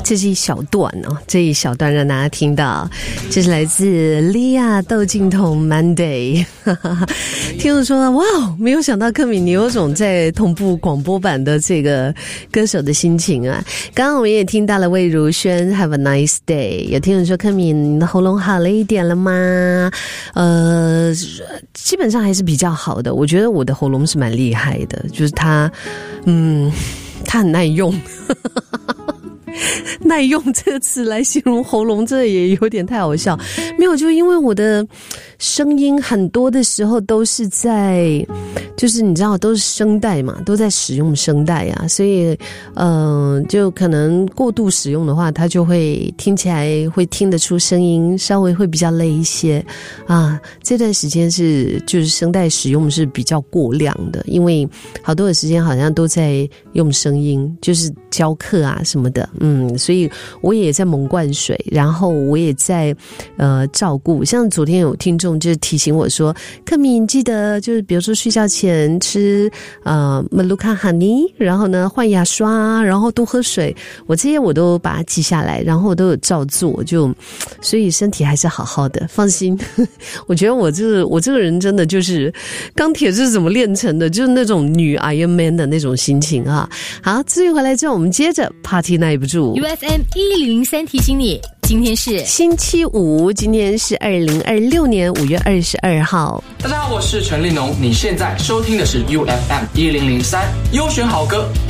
这是一小段哦，这一小段让大家听到，这是来自莉亚窦靖童 Monday 听我说哇，没有想到柯敏你有种在同步广播版的这个歌手的心情啊。刚刚我们也听到了魏如萱 Have a nice day， 有听人说柯敏你的喉咙好了一点了吗？基本上还是比较好的，我觉得我的喉咙是蛮厉害的，就是它很耐用耐用这个词来形容喉咙，这也有点太好笑。没有，就因为我的声音很多的时候都是在，就是你知道都是声带嘛，都在使用声带啊，所以就可能过度使用的话，它就会听起来会听得出声音稍微会比较累一些啊。这段时间就是声带使用是比较过量的，因为好多的时间好像都在用声音，就是教课啊什么的，所以我也在猛灌水，然后我也在照顾。像昨天有听众就提醒我说，柯敏记得就是比如说睡觉前吃Manuka Honey， 然后呢换牙刷，然后多喝水，我这些我都把它记下来，然后我都有照做，所以身体还是好好的，放心。我觉得我这个人真的就是钢铁是怎么炼成的，就是那种女 Iron Man 的那种心情啊。好，资讯回来之后我们接着 Party 耐不住。 UFM 1003提醒你，今天是星期五，今天是2026年5月22号。 大家好，我是陈立农，你现在收听的是 UFM 1003优选好歌。